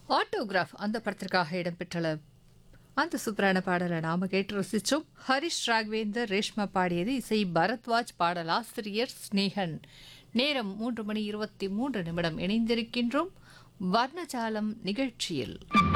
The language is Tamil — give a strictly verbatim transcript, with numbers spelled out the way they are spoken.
ஆட்டோகிராஃப் அந்த படத்திற்காக இடம்பெற்றுள்ள அந்த சூப்பரான பாடலை நாம கேட்டு ரசிச்சோம். ஹரிஷ் ராகவேந்தர், ரேஷ்மா பாடியது. இசை பரத்வாஜ், பாடலாசிரியர் ஸ்னேகன். நேரம் மூன்று மணி இருபத்தி மூன்று நிமிடம். இணைந்திருக்கின்றோம் வர்ணஜாலம் நிகழ்ச்சியில்.